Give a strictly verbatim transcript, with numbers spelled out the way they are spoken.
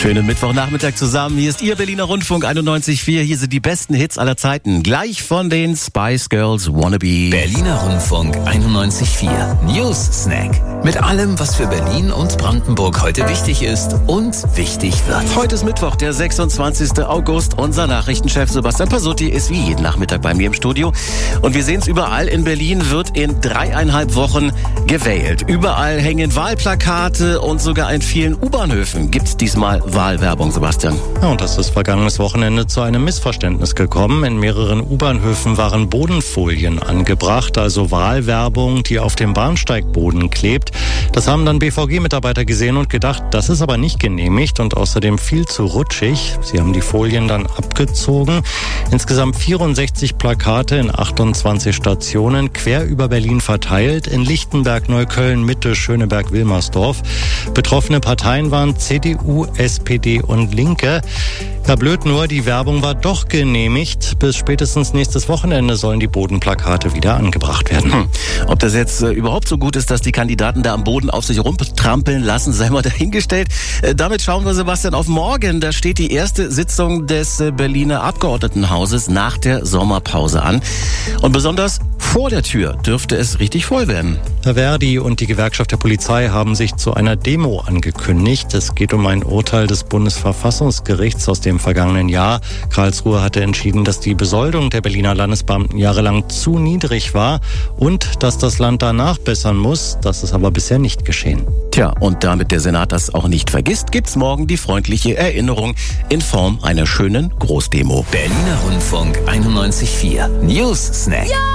Schönen Mittwochnachmittag zusammen. Hier ist Ihr Berliner Rundfunk einundneunzig Komma vier. Hier sind die besten Hits aller Zeiten. Gleich von den Spice Girls Wannabe. Berliner Rundfunk einundneunzig Komma vier. News Snack. Mit allem, was für Berlin und Brandenburg heute wichtig ist und wichtig wird. Heute ist Mittwoch, der sechsundzwanzigster August. Unser Nachrichtenchef Sebastian Pasutti ist wie jeden Nachmittag bei mir im Studio. Und wir sehen es überall. In Berlin wird in dreieinhalb Wochen gewählt. Überall hängen Wahlplakate und sogar in vielen U-Bahnhöfen gibt es diesmal Wahlwerbung, Sebastian. Ja, und das ist vergangenes Wochenende zu einem Missverständnis gekommen. In mehreren U-Bahnhöfen waren Bodenfolien angebracht, also Wahlwerbung, die auf dem Bahnsteigboden klebt. Das haben dann B V G-Mitarbeiter gesehen und gedacht, das ist aber nicht genehmigt und außerdem viel zu rutschig. Sie haben die Folien dann abgezogen. Insgesamt vierundsechzig Plakate in achtundzwanzig Stationen quer über Berlin verteilt, in Lichtenberg, Neukölln, Mitte, Schöneberg, Wilmersdorf. Betroffene Parteien waren C D U, S P D und Linke. Ja, blöd nur, die Werbung war doch genehmigt. Bis spätestens nächstes Wochenende sollen die Bodenplakate wieder angebracht werden. Hm. Ob das jetzt äh, überhaupt so gut ist, dass die Kandidaten da am Boden auf sich rumtrampeln lassen, sei mal dahingestellt. Äh, damit schauen wir, Sebastian, auf morgen. Da steht die erste Sitzung des äh, Berliner Abgeordnetenhauses nach der Sommerpause an. Und besonders vor der Tür dürfte es richtig voll werden. Verdi und die Gewerkschaft der Polizei haben sich zu einer Demo angekündigt. Es geht um ein Urteil des Bundesverfassungsgerichts aus dem vergangenen Jahr. Karlsruhe hatte entschieden, dass die Besoldung der Berliner Landesbeamten jahrelang zu niedrig war und dass das Land danach bessern muss. Das ist aber bisher nicht geschehen. Tja, und damit der Senat das auch nicht vergisst, gibt's morgen die freundliche Erinnerung in Form einer schönen Großdemo. Berliner Rundfunk einundneunzig Komma vier. News Snack. Ja!